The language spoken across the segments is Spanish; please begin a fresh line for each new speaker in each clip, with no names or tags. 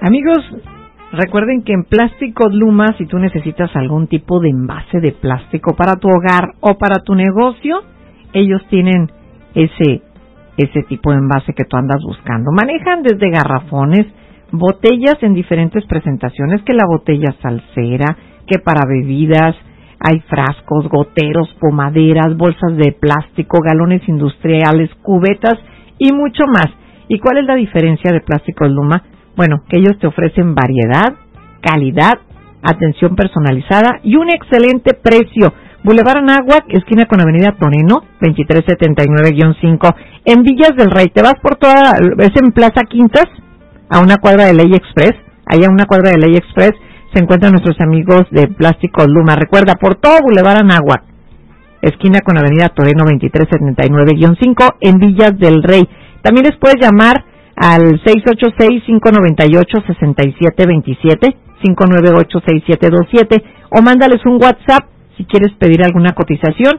Amigos, recuerden que en Plásticos Luma, si tú necesitas algún tipo de envase de plástico para tu hogar o para tu negocio, ellos tienen ese tipo de envase que tú andas buscando. Manejan desde garrafones, botellas en diferentes presentaciones, que la botella salsera, que para bebidas, hay frascos, goteros, pomaderas, bolsas de plástico, galones industriales, cubetas y mucho más. ¿Y cuál es la diferencia de Plásticos Luma? Bueno, que ellos te ofrecen variedad, calidad, atención personalizada y un excelente precio. Boulevard Anáhuac, esquina con Avenida Toreno, 2379-5, en Villas del Rey. Te vas por es en Plaza Quintas, a una cuadra de Ley Express. Allá a una cuadra de Ley Express se encuentran nuestros amigos de Plásticos Luma. Recuerda, por todo Boulevard Anáhuac, esquina con Avenida Toreno, 2379-5, en Villas del Rey. También les puedes llamar al 686-598-6727, 598-6727, o mándales un WhatsApp si quieres pedir alguna cotización,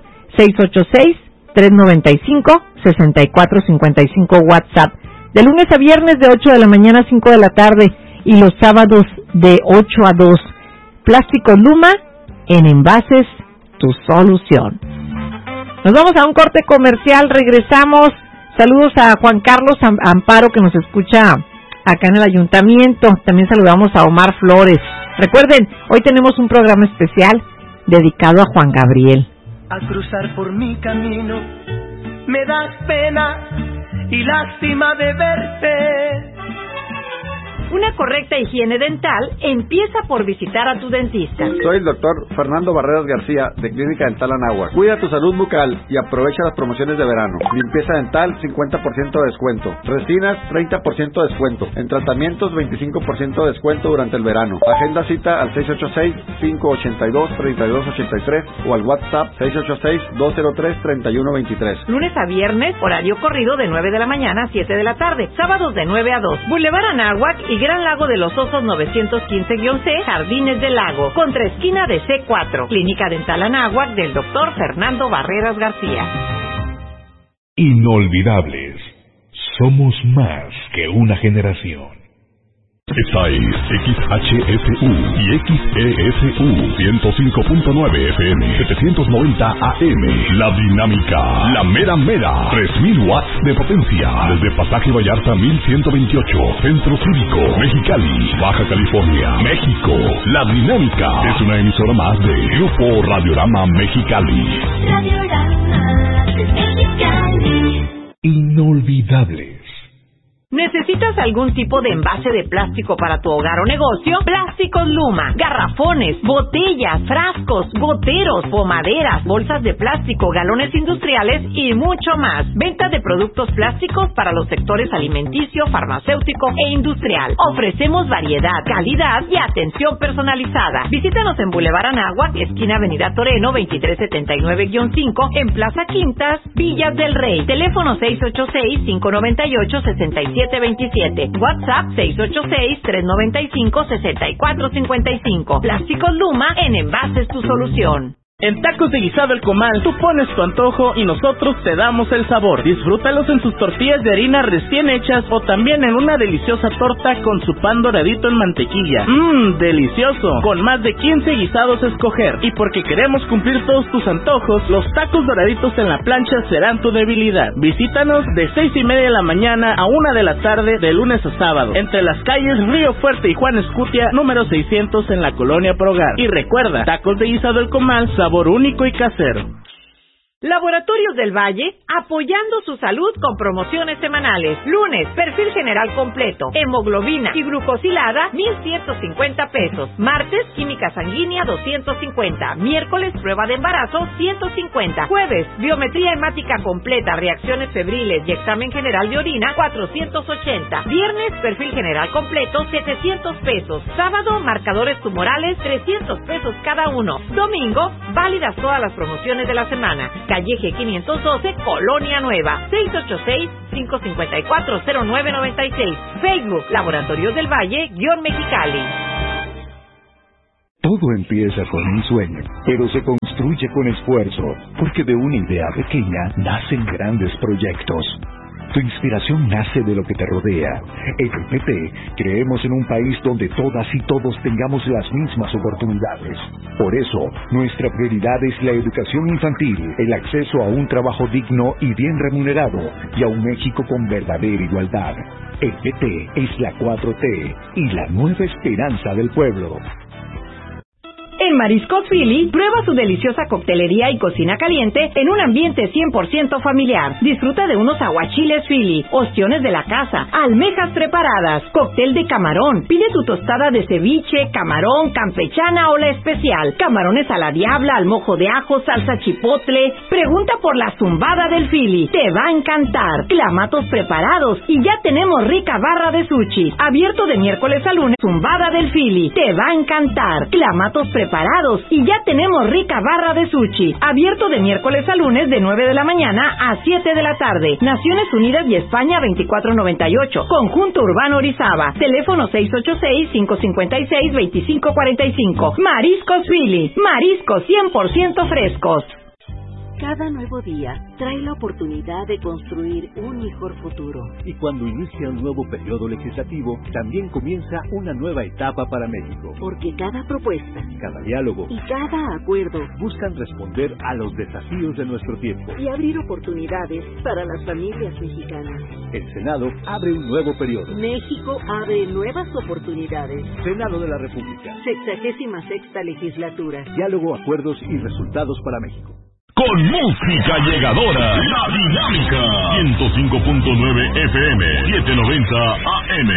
686-395-6455 WhatsApp. De lunes a viernes de 8 de la mañana a 5 de la tarde y los sábados de 8 a 2. Plásticos Luma, en envases, tu solución. Nos vamos a un corte comercial, regresamos. Saludos a Juan Carlos Amparo, que nos escucha acá en el ayuntamiento. También saludamos a Omar Flores. Recuerden, hoy tenemos un programa especial dedicado a Juan Gabriel.
Al cruzar por mi camino me das pena y lástima de verte.
Una correcta higiene dental empieza por visitar a tu dentista.
Soy el doctor Fernando Barreras García, de Clínica Dental Anáhuac. Cuida tu salud bucal y aprovecha las promociones de verano. Limpieza dental, 50% de descuento. Resinas, 30% de descuento. En tratamientos, 25% de descuento durante el verano. Agenda cita al 686-582-3283 o al WhatsApp 686-203-3123.
Lunes a viernes, horario corrido de 9 de la mañana a 7 de la tarde. Sábados de 9 a 2. Boulevard Anáhuac y Gran Lago de los Osos 915-C, Jardines del Lago, contra esquina de C4. Clínica Dental Anáhuac del doctor Fernando Barreras García.
Inolvidables. Somos más que una generación. Esta es XHSU y XESU 105.9 FM, 790 AM. La dinámica, la mera mera, 3000 watts de potencia. Desde Pasaje Vallarta 1128, Centro Cívico, Mexicali, Baja California, México. La dinámica es una emisora más de Grupo Radiorama Mexicali.
Radiorama Mexicali.
Inolvidables.
¿Necesitas algún tipo de envase de plástico para tu hogar o negocio? Plásticos Luma, garrafones, botellas, frascos, goteros, pomaderas, bolsas de plástico, galones industriales y mucho más. Venta de productos plásticos para los sectores alimenticio, farmacéutico e industrial. Ofrecemos variedad, calidad y atención personalizada. Visítanos en Boulevard Anáhuac, esquina Avenida Toreno, 2379-5, en Plaza Quintas, Villas del Rey. Teléfono 686-598-6727. WhatsApp 686-395-6455. Plásticos Luma, en envases tu solución.
En Tacos de Guisado El Comal, tú pones tu antojo y nosotros te damos el sabor. Disfrútalos en sus tortillas de harina recién hechas o también en una deliciosa torta con su pan doradito en mantequilla. ¡Delicioso! Con más de 15 guisados a escoger. Y porque queremos cumplir todos tus antojos, los tacos doraditos en la plancha serán tu debilidad. Visítanos de 6:30 de la mañana a 1 de la tarde, de lunes a sábado, entre las calles Río Fuerte y Juan Escutia, número 600 en la Colonia Progar. Y recuerda, Tacos de Guisado El Comal, sabor único y casero.
Laboratorios del Valle, apoyando su salud con promociones semanales. Lunes, perfil general completo, hemoglobina y glucosilada, 1,150 pesos. Martes, química sanguínea, 250. Miércoles, prueba de embarazo, 150. Jueves, biometría hemática completa, reacciones febriles y examen general de orina, 480. Viernes, perfil general completo, 700 pesos. Sábado, marcadores tumorales, 300 pesos cada uno. Domingo, válidas todas las promociones de la semana. Calle G 512, Colonia Nueva, 686-554-0996. Facebook, Laboratorios del Valle, _Mexicali.
Todo empieza con un sueño, pero se construye con esfuerzo, porque de una idea pequeña nacen grandes proyectos.
Tu inspiración nace de lo que te rodea. En el PT creemos en un país donde todas y todos tengamos las mismas oportunidades. Por eso, nuestra prioridad es la educación infantil, el acceso a un trabajo digno y bien remunerado, y a un México con verdadera igualdad. El PT es la 4T y la nueva esperanza del pueblo.
En Mariscos Philly, prueba su deliciosa coctelería y cocina caliente en un ambiente 100% familiar. Disfruta de unos aguachiles Philly, ostiones de la casa, almejas preparadas, cóctel de camarón. Pide tu tostada de ceviche, camarón, campechana o la especial. Camarones a la diabla, al mojo de ajo, salsa chipotle. Pregunta por la zumbada del Philly. Te va a encantar. Clamatos preparados y ya tenemos rica barra de sushi. Abierto de miércoles a lunes. Zumbada del Philly. Te va a encantar. Clamatos preparados y ya tenemos rica barra de sushi. Abierto de miércoles a lunes de 9 de la mañana a 7 de la tarde. Naciones Unidas y España 2498. Conjunto Urbano Orizaba. Teléfono 686-556-2545. Mariscos Philly. Mariscos 100% frescos.
Cada nuevo día trae la oportunidad de construir un mejor futuro.
Y cuando inicia un nuevo periodo legislativo, también comienza una nueva etapa para México.
Porque cada propuesta,
cada diálogo
y cada acuerdo
buscan responder a los desafíos de nuestro tiempo
y abrir oportunidades para las familias mexicanas.
El Senado abre un nuevo periodo.
México abre nuevas oportunidades.
Senado de la República.
66ª legislatura.
Diálogo, acuerdos y resultados para México.
Con música llegadora, La Dinámica, 105.9 FM, 790 AM.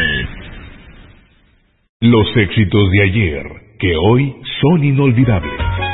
Los éxitos de ayer, que hoy son inolvidables.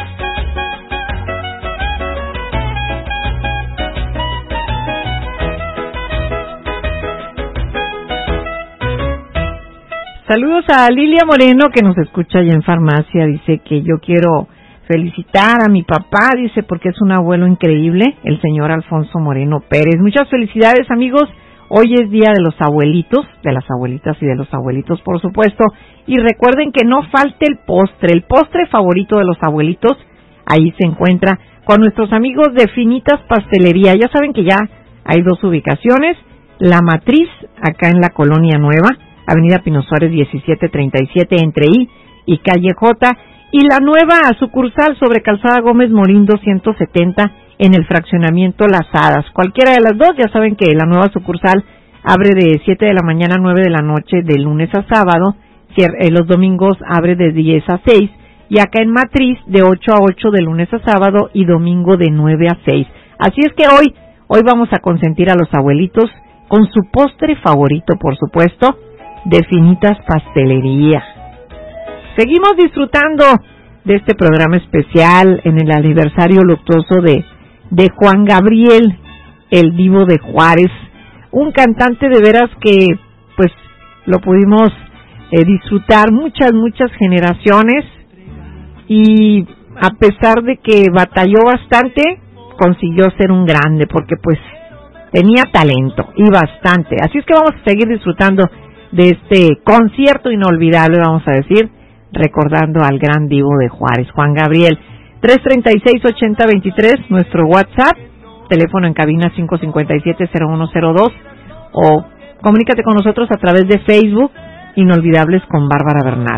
Saludos a Lilia Moreno, que nos escucha allá en farmacia. Dice que yo quiero felicitar a mi papá, dice, porque es un abuelo increíble, el señor Alfonso Moreno Pérez. Muchas felicidades, amigos. Hoy es día de los abuelitos, de las abuelitas y de los abuelitos, por supuesto. Y recuerden que no falte el postre favorito de los abuelitos. Ahí se encuentra con nuestros amigos de Finitas Pastelería. Ya saben que ya hay dos ubicaciones. La Matriz, acá en la Colonia Nueva, Avenida Pino Suárez 1737, entre I y Calle J. Y la nueva sucursal sobre Calzada Gómez Morín 270 en el fraccionamiento Las Hadas. Cualquiera de las dos, ya saben que la nueva sucursal abre de 7 de la mañana a 9 de la noche de lunes a sábado. Los domingos abre de 10 a 6. Y acá en Matriz de 8 a 8 de lunes a sábado y domingo de 9 a 6. Así es que hoy vamos a consentir a los abuelitos con su postre favorito, por supuesto, de Finitas Pastelería. Seguimos disfrutando de este programa especial en el aniversario luctuoso de Juan Gabriel, el Divo de Juárez, un cantante de veras que pues lo pudimos disfrutar muchas generaciones, y a pesar de que batalló bastante, consiguió ser un grande porque pues tenía talento y bastante. Así es que vamos a seguir disfrutando de este concierto inolvidable, vamos a decir, recordando al gran Divo de Juárez, Juan Gabriel. 336-8023, nuestro WhatsApp, teléfono en cabina 557-0102, o comunícate con nosotros a través de Facebook, Inolvidables con Bárbara Bernal.